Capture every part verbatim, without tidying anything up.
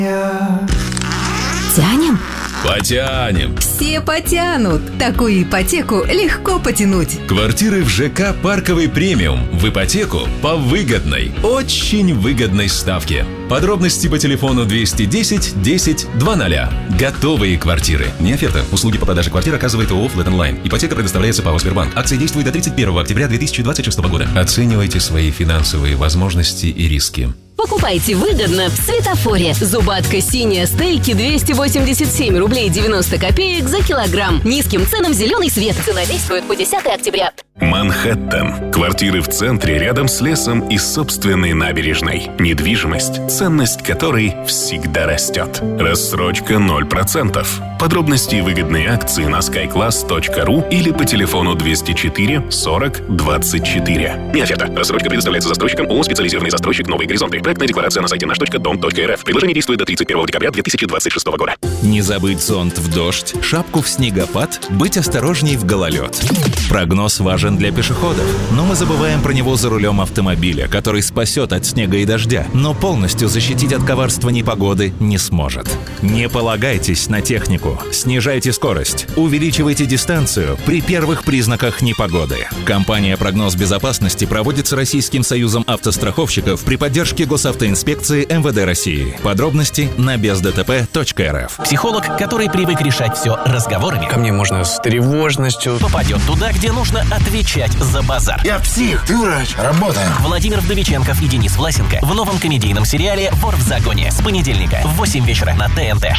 Тянем? Потянем. Все потянут. Такую ипотеку легко потянуть. Квартиры в ЖК «Парковый премиум» в ипотеку по выгодной, очень выгодной ставке. Подробности по телефону двести десять десять двадцать. Готовые квартиры. Не оферта. Услуги по продаже квартир оказывает ООО «Флэт Онлайн». Ипотека предоставляется ПАО «Сбербанк». Акция действует до тридцать первого октября две тысячи двадцать шестого года. Оценивайте свои финансовые возможности и риски. Покупайте выгодно в Светофоре. Зубатка синяя стейки двести восемьдесят семь рублей девяносто копеек за килограмм. Низким ценам зеленый свет. Цена действует по десятого октября. Манхэттен. Квартиры в центре, рядом с лесом и собственной набережной. Недвижимость, ценность которой всегда растет. Рассрочка ноль процентов. Подробности и выгодные акции на скай класс точка ру или по телефону двести четыре сорок двадцать четыре. Не оферта. Рассрочка предоставляется застройщикам ООО «Специализированный застройщик Новые горизонты». Проектная декларация на сайте наш точка дом точка эр эф. Предложение действует до тридцать первого декабря две тысячи двадцать шестого года. Не забыть зонт в дождь, шапку в снегопад, быть осторожней в гололед. Прогноз важен для пешеходов, но мы забываем про него за рулем автомобиля, который спасет от снега и дождя, но полностью защитить от коварства непогоды не сможет. Не полагайтесь на технику, снижайте скорость, увеличивайте дистанцию при первых признаках непогоды. Компания «Прогноз безопасности» проводится Российским союзом автостраховщиков при поддержке Госавтоинспекции эм вэ дэ России. Подробности на без дэ тэ пэ точка эр эф. Психолог, который привык решать все разговорами. Ко мне можно с тревожностью. Попадет туда, где нужно отвечать за базар. Я псих, ты врач. Работаем. Владимир Вдовиченков и Денис Власенко в новом комедийном сериале «Вор в законе» с понедельника в восемь вечера на тэ эн тэ.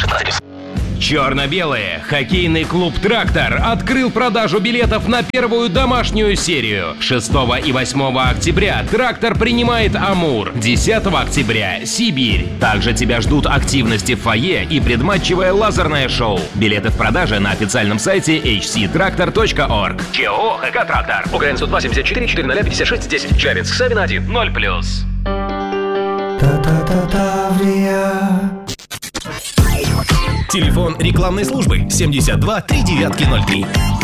Черно-белые. Хоккейный клуб «Трактор» открыл продажу билетов на первую домашнюю серию. шестого и восьмого октября «Трактор» принимает «Амур». десятого октября – «Сибирь». Также тебя ждут активности в фойе и предматчевое лазерное шоу. Билеты в продаже на официальном сайте эйч си трактор точка орг. ЧО «ХК Трактор». УКРН два семьдесят четыре четыреста пятьдесят шесть десять. Челябинск. Савина один. ноль плюс. Телефон рекламной службы семьдесят два три девятки ноль три.